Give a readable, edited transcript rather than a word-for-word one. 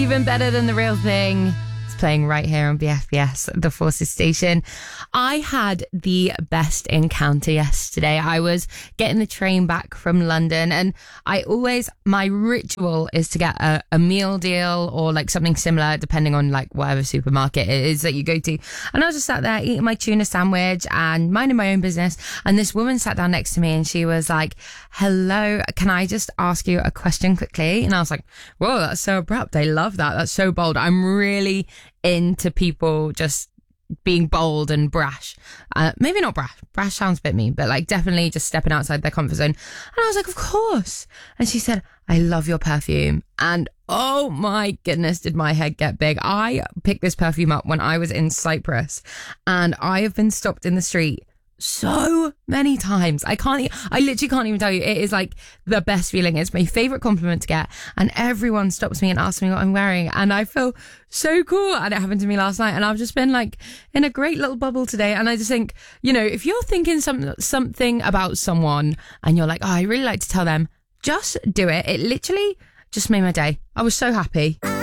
Even better than the real thing. It's playing right here on BFBS, the Forces station. I had the best encounter yesterday. I was getting the train back from London, and my ritual is to get a meal deal or like something similar, depending on like whatever supermarket it is that you go to. And I was just sat there eating my tuna sandwich and minding my own business. And this woman sat down next to me and she was like, "Hello, can I just ask you a question quickly?" And I was like, "Whoa, that's so abrupt. I love that. That's so bold." I'm really into people just being bold and brash. Maybe not brash. Brash sounds a bit mean, but like definitely just stepping outside their comfort zone. And I was like, "Of course." And she said, "I love your perfume." And oh my goodness, did my head get big. I picked this perfume up when I was in Cyprus, and I have been stopped in the street so many times. I literally can't even tell you. It is like the best feeling. It's my favorite compliment to get, and everyone stops me and asks me what I'm wearing, and I feel so cool. And it happened to me last night, and I've just been like in a great little bubble today. And I just think, you know, if you're thinking something about someone and you're like, "Oh, I really like to tell them," just do it. It literally just made my day. I was so happy.